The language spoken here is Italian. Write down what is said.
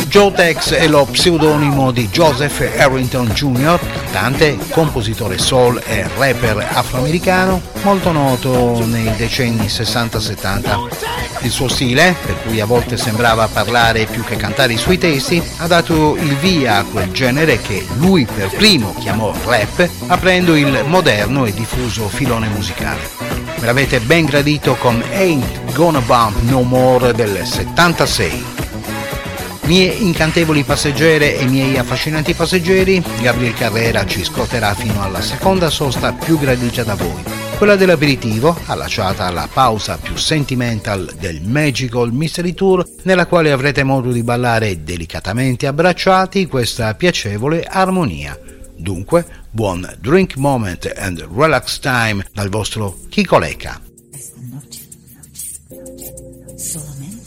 Joe Tex è lo pseudonimo di Joseph Harrington Jr., cantante, compositore soul e rapper afroamericano molto noto nei decenni 60-70. Il suo stile, per cui a volte sembrava parlare più che cantare i suoi testi, ha dato il via a quel genere che lui per primo chiamò rap, aprendo il moderno e diffuso filone musicale. Me l'avete ben gradito con Ain't Gonna Bump No More del 76. Mie incantevoli passeggere e miei affascinanti passeggeri, Gabriel Carrera ci scotterà fino alla seconda sosta più gradita da voi, quella dell'aperitivo, allacciata alla pausa più sentimental del Magical Mystery Tour, nella quale avrete modo di ballare delicatamente abbracciati questa piacevole armonia. Dunque, buon drink moment and relax time dal vostro Kiko Lecca. Esta noche,